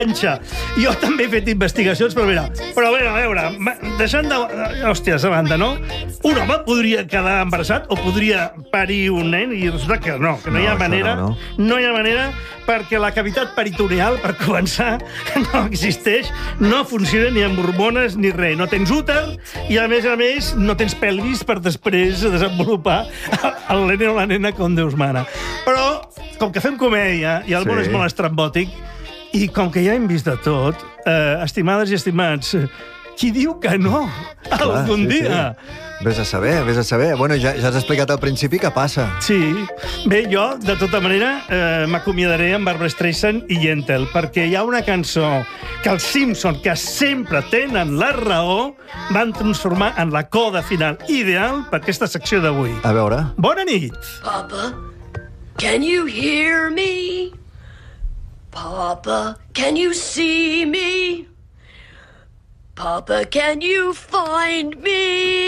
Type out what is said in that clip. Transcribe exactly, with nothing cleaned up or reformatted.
Jo també he fet investigacions, però mira, però a veure, a veure, deixant de... Hòsties, a banda, no? Un home podria quedar embarassat o podria parir un nen i resulta que no, que no, no hi ha manera, no, no. no hi ha manera perquè la cavitat peritoneal, per començar, no existeix, no funciona ni amb hormones ni res. No tens úter i, a més a més, no tens pelvis per després desenvolupar el nen o la nena com Déu mana. Però, com que fem comèdia i el món sí. és molt estrambòtic, i com que ja hem vist de tot, eh, estimades i estimats, qui diu que no algun sí, dia? Sí. Vés a saber, vés a saber. Bueno, ja, ja has explicat al principi què passa. Sí. Bé, jo, de tota manera, eh, m'acomiadaré amb Barbra Streisand i Yentl, perquè hi ha una cançó que els Simpsons, que sempre tenen la raó, van transformar en la coda final ideal per aquesta secció d'avui. A veure. Bona nit. Papa, can you hear me? Papa, can you see me? Papa, can you find me?